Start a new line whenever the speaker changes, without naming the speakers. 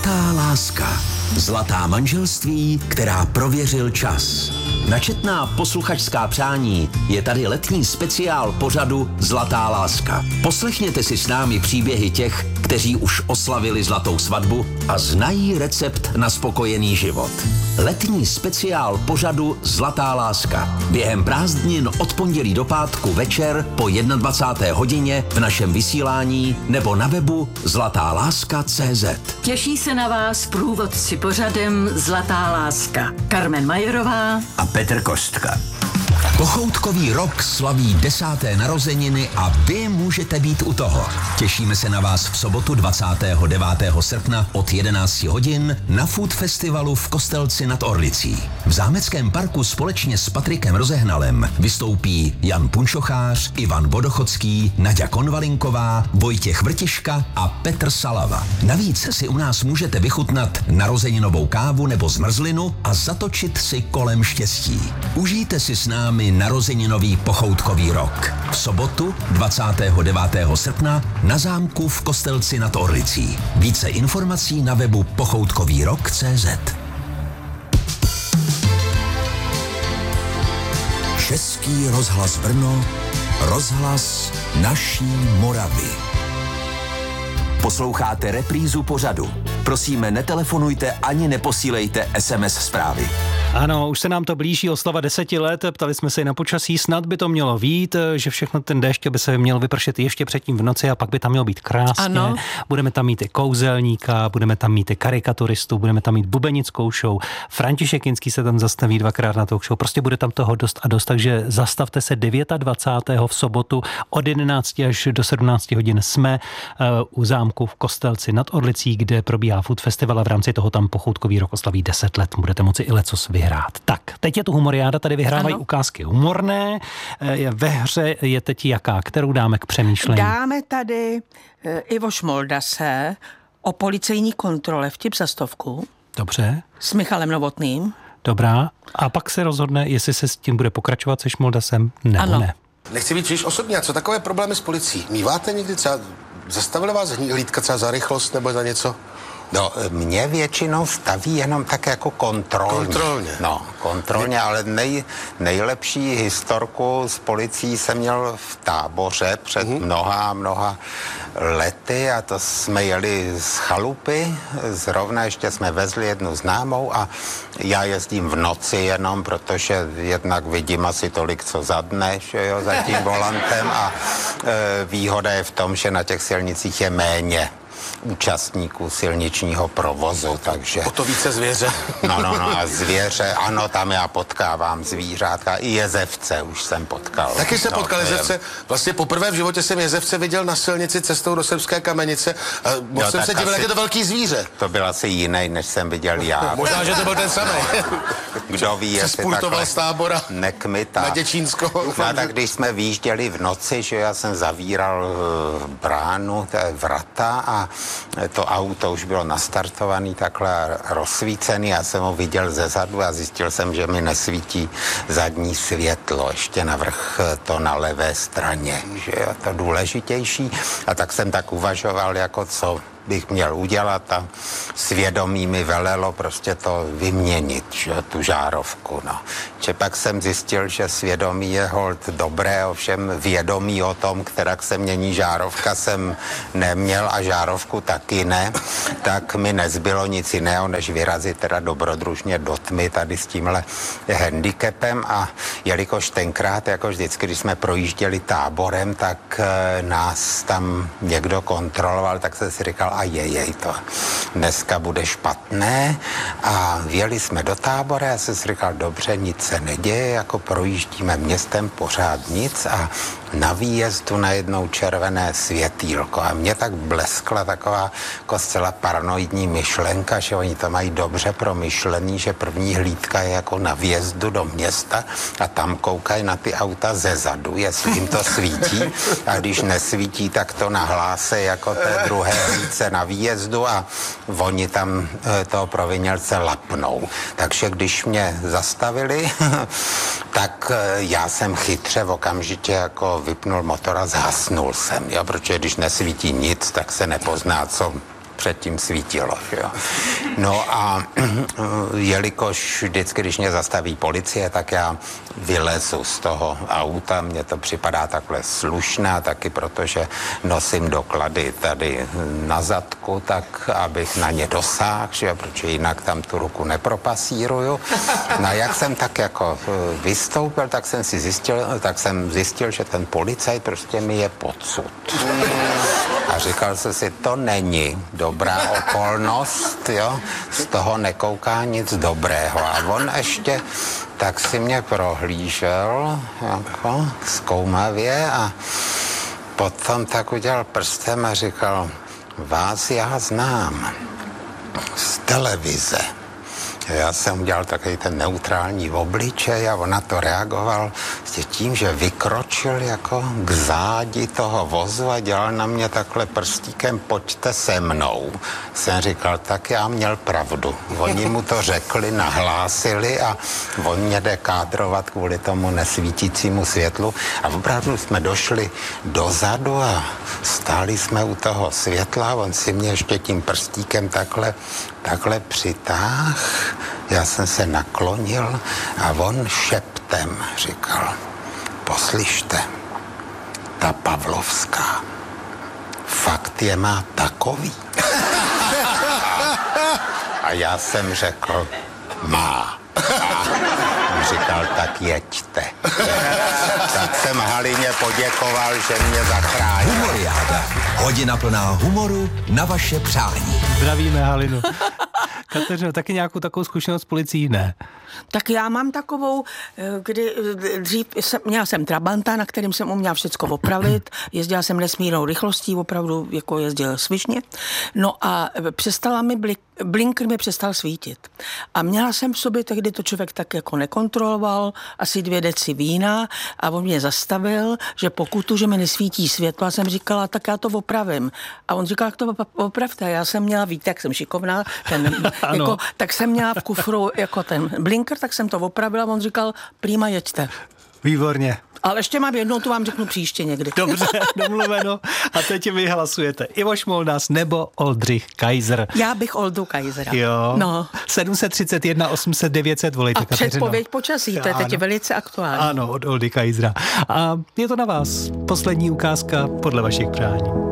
Zlatá láska. Zlatá manželství, která prověřil čas. Na četná posluchačská přání je tady letní speciál pořadu Zlatá láska. Poslechněte si s námi příběhy těch, kteří už oslavili zlatou svatbu a znají recept na spokojený život. Letní speciál pořadu Zlatá láska. Během prázdnin od pondělí do pátku večer po 21. hodině v našem vysílání nebo na webu zlatáláska.cz.
Těší se na vás průvodci pořadem Zlatá láska. Karmen Majerová
a Petr Kostka. Pochoutkový rok slaví 10. narozeniny a vy můžete být u toho. Těšíme se na vás v sobotu 29. srpna od 11 hodin na Food Festivalu v Kostelci nad Orlicí. V Zámeckém parku společně s Patrikem Rozehnalem vystoupí Jan Punčochář, Ivan Vodochodský, Naďa Konvalinková, Vojtěch Vrtiška a Petr Salava. Navíc si u nás můžete vychutnat narozeninovou kávu nebo zmrzlinu a zatočit si kolem štěstí. Užijte si s námi narozeninový pochoutkový rok. V sobotu 29. srpna na zámku v Kostelci nad Orlicí. Více informací na webu pochoutkovýrok.cz. Český rozhlas Brno, rozhlas naší Moravy. Posloucháte reprízu pořadu. Prosíme, netelefonujte ani neposílejte SMS zprávy.
Ano, už se nám to blíží, oslava 10 let, ptali jsme se i na počasí, snad by to mělo vít, že všechno ten déšť by se měl vypršet ještě předtím v noci a pak by tam mělo být krásně. Ano. Budeme tam mít i kouzelníka, budeme tam mít i karikaturistu, budeme tam mít bubenickou show, František Kinský se tam zastaví 2krát na talk show, prostě bude tam toho dost a dost, takže zastavte se 29. v sobotu od 11 až do 17 hodin jsme u zámku v Kostelci nad Orlicí, kde probíhá Food Festival a v rámci toho tam pochoutkový rok oslaví 10 let. Budete moci i lecos vyhrát. Tak, teď je tu humoriáda, tady vyhrávají ukázky humorné. Ve hře je teď jaká? Kterou dáme k přemýšlení?
Dáme tady Ivo Šmoldase o policejní kontrole, vtip za 100.
Dobře.
S Michalem Novotným.
Dobrá. A pak se rozhodne, jestli se s tím bude pokračovat se Šmoldasem nebo ne.
Nechci být příliš osobní. A co takové problémy s policií? Míváte někdy třeba, zastavili vás hlídka třeba za rychlost nebo za něco?
No, mě většinou staví jenom tak jako kontrolně. No, kontrolně, ale nejlepší historku s policií jsem měl v Táboře před mnoha lety a to jsme jeli z chalupy, zrovna ještě jsme vezli jednu známou a já jezdím v noci jenom, protože jednak vidím asi tolik, co za dne, že jo, za tím volantem a výhoda je v tom, že na těch silnicích je méně účastníků silničního provozu, takže...
O to více zvěře.
No a zvěře, ano, tam já potkávám zvířátka, i jezevce už jsem potkal.
Taky jsem potkal jezevce, vlastně poprvé v životě jsem jezevce viděl na silnici cestou do Srbské Kamenice a moc jsem se divil, jak je to velký zvíře.
To byl asi jiný, než jsem viděl já.
Možná, že to byl ten samý.
Kdo ví, jestli
takhle z Tábora
nekmita.
Na Děčínsko.
No tak když jsme výjížděli v noci, že já jsem zavíral bránu, vrata a to auto už bylo nastartovaný, takhle rozsvícený, já jsem ho viděl zezadu a zjistil jsem, že mi nesvítí zadní světlo, ještě navrch to na levé straně, že je to důležitější a tak jsem tak uvažoval, jako co bych měl udělat a svědomí mi velelo prostě to vyměnit, že, tu žárovku, no. Že pak jsem zjistil, že svědomí je holt dobré, ovšem vědomí o tom, kterak se mění žárovka, jsem neměl a žárovku taky ne, tak mi nezbylo nic jiného, než vyrazit teda dobrodružně do tmy tady s tímhle handicapem a jelikož tenkrát, jako vždycky, když jsme projížděli Táborem, tak nás tam někdo kontroloval, tak jsem si říkal, a to dneska bude špatné a vjeli jsme do Tábora, já jsem si říkal, dobře, nic se neděje, jako projíždíme městem, pořád nic a na výjezdu najednou červené světýlko a mě tak bleskla taková jako zcela paranoidní myšlenka, že oni to mají dobře promyšlený, že první hlídka je jako na vjezdu do města a tam koukají na ty auta zezadu, jestli jim to svítí a když nesvítí, tak to nahlásí jako té druhé hlídce na výjezdu a oni tam toho provinělce lapnou. Takže když mě zastavili, tak já jsem chytře okamžitě jako vypnul motor a zhasnul jsem, jo, protože když nesvítí nic, tak se nepozná, co předtím svítilo. Jo. No a jelikož vždycky, když mě zastaví policie, tak já vylezu z toho auta, mně to připadá takhle slušné, taky protože nosím doklady tady na zadku, tak abych na ně dosáhl, že, protože jinak tam tu ruku nepropasíruju. No a jak jsem tak jako vystoupil, tak jsem zjistil, že ten policajt prostě mi je podsud. A říkal jsem si, to není dobrá okolnost, jo, z toho nekouká nic dobrého. A on ještě tak si mě prohlížel jako zkoumavě a potom tak udělal prstem a říkal, vás já znám z televize. Já jsem udělal takový ten neutrální obličej a on na to reagoval tím, že vykročil jako k zádi toho vozu a dělal na mě takhle prstíkem, pojďte se mnou. Jsem říkal, tak já měl pravdu. Oni mu to řekli, nahlásili a on mě jde kádrovat kvůli tomu nesvítícímu světlu. A opravdu jsme došli dozadu a stáli jsme u toho světla a on si mě ještě tím prstíkem takhle přitáhl. Já jsem se naklonil a on šeptem říkal, poslyšte, ta Pavlovská, fakt je má takový. A já jsem řekl, má. A on říkal, tak jeďte. Tak jsem Halině poděkoval, že mě zachránil.
Humoriáda. Hodina plná humoru na vaše přání.
Zdravíme Halinu. Kateřino, taky nějakou takovou zkušenost s policií? Ne.
Tak já mám takovou, kdy dřív měla jsem Trabanta, na kterým jsem uměla všecko opravit, jezdila jsem nesmírnou rychlostí, opravdu jako jezdil svižně, no a blinker mi přestal svítit. A měla jsem v sobě, tehdy to člověk tak jako nekontroloval, asi 2 deci vína a on mě zastavil, že pokutu, že mi nesvítí světlo, a jsem říkala, tak já to opravím. A on říkal, jak to opravte. Já jsem měla, víte, jak jsem šikovná, jako, tak jsem měla v kufru jako ten blinker, tak jsem to opravila a on říkal, prýma, jeďte.
Výborně.
Ale ještě mám jednou, tu vám řeknu příště někdy.
Dobře, domluveno. A teď vy hlasujete. Ivo Šmoldas nebo Oldřich Kaiser.
Já bych Oldu Kaisera.
Jo.
No.
731 800 900 volejte,
a předpověď počasí, to je teď velice aktuální.
Ano, od Oldy Kaisera. A je to na vás. Poslední ukázka podle vašich přání.